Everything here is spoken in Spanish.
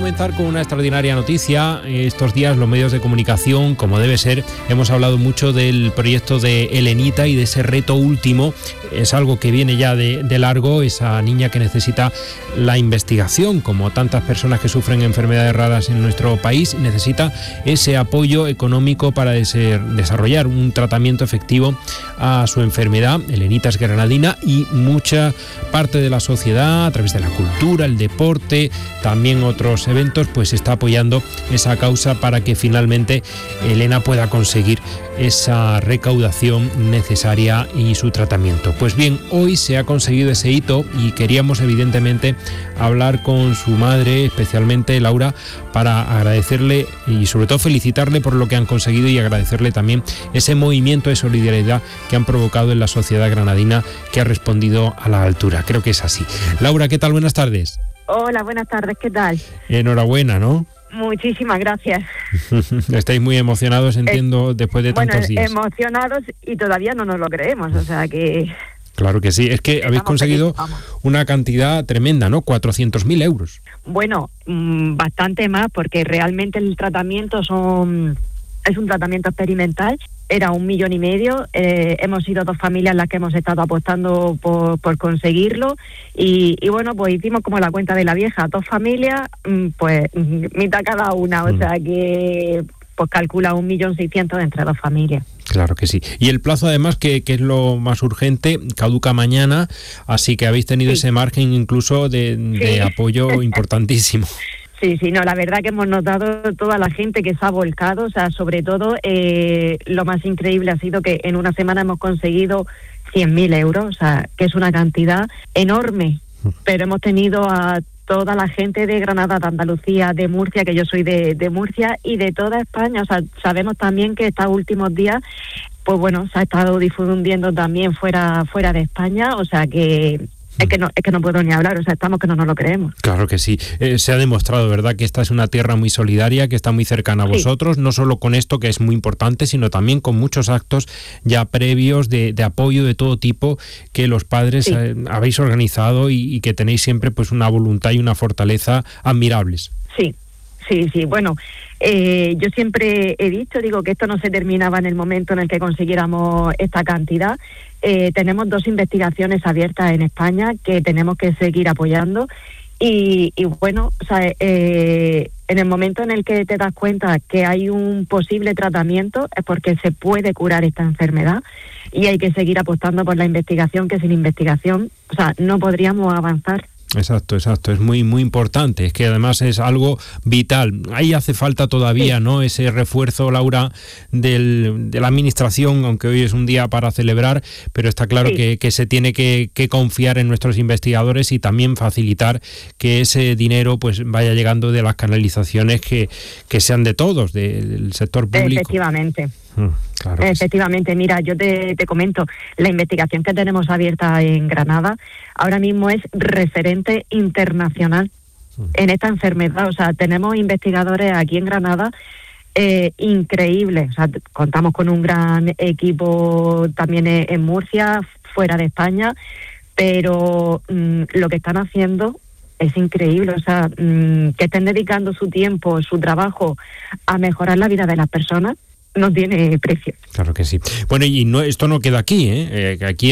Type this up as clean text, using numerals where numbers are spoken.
comenzar con una extraordinaria noticia. Estos días los medios de comunicación, como debe ser, hemos hablado mucho del proyecto de Elenita y de ese reto último. Es algo que viene ya de largo, esa niña que necesita la investigación, como tantas personas que sufren enfermedades raras en nuestro país, necesita ese apoyo económico para desarrollar un tratamiento efectivo a su enfermedad. Elenita es granadina y mucha parte de la sociedad, a través de la cultura, el deporte, también otros eventos, pues está apoyando esa causa para que finalmente Elena pueda conseguir esa recaudación necesaria y su tratamiento. Pues bien, hoy se ha conseguido ese hito y queríamos evidentemente hablar con su madre, especialmente Laura, para agradecerle y sobre todo felicitarle por lo que han conseguido y agradecerle también ese movimiento de solidaridad que han provocado en la sociedad granadina, que ha respondido a la altura. Creo que es así. Laura, ¿qué tal? Buenas tardes. Hola, buenas tardes, ¿qué tal? Enhorabuena, ¿no? Muchísimas gracias. Estáis muy emocionados, entiendo, después de tantos días. Emocionados y todavía no nos lo creemos, o sea que... Claro que sí, es que habéis conseguido una cantidad tremenda, ¿no? 400.000 euros. Bueno, bastante más, porque realmente el tratamiento es un tratamiento experimental. Era 1,5 millones. Hemos sido 2 familias las que hemos estado apostando por conseguirlo y bueno, pues hicimos como la cuenta de la vieja, 2 familias, pues mitad cada una, o sea que pues calcula 1.600.000 entre 2 familias. Claro que sí. Y el plazo, además, que es lo más urgente, caduca mañana, así que habéis tenido ese margen incluso de apoyo importantísimo. Sí, no, la verdad que hemos notado toda la gente que se ha volcado, o sea, sobre todo lo más increíble ha sido que en una semana hemos conseguido 100.000 euros, o sea, que es una cantidad enorme, pero hemos tenido a toda la gente de Granada, de Andalucía, de Murcia, que yo soy de Murcia, y de toda España. O sea, sabemos también que estos últimos días, pues bueno, se ha estado difundiendo también fuera de España, o sea que... Es que no puedo ni hablar, o sea, estamos que no nos lo creemos. Claro que sí. Se ha demostrado, ¿verdad?, que esta es una tierra muy solidaria, que está muy cercana a vosotros, no solo con esto, que es muy importante, sino también con muchos actos ya previos de apoyo de todo tipo que los padres habéis organizado y que tenéis siempre pues una voluntad y una fortaleza admirables. Sí. Bueno, yo siempre he digo que esto no se terminaba en el momento en el que consiguiéramos esta cantidad. Tenemos 2 investigaciones abiertas en España que tenemos que seguir apoyando y bueno, o sea, en el momento en el que te das cuenta que hay un posible tratamiento es porque se puede curar esta enfermedad y hay que seguir apostando por la investigación, que sin investigación, o sea, no podríamos avanzar. Exacto, es muy muy importante, es que además es algo vital. Ahí hace falta todavía, ¿no?, ese refuerzo, Laura, de la administración, aunque hoy es un día para celebrar, pero está claro que se tiene que confiar en nuestros investigadores y también facilitar que ese dinero pues vaya llegando de las canalizaciones que sean de todos, del sector público. Efectivamente. Claro, efectivamente, sí. Mira, yo te comento, la investigación que tenemos abierta en Granada ahora mismo es referente internacional en esta enfermedad. O sea, tenemos investigadores aquí en Granada increíbles. O sea, contamos con un gran equipo también en Murcia, fuera de España, pero lo que están haciendo es increíble. O sea, que estén dedicando su tiempo, su trabajo a mejorar la vida de las personas, no tiene precio. Claro que sí. Bueno, y esto no queda aquí, ¿eh? Aquí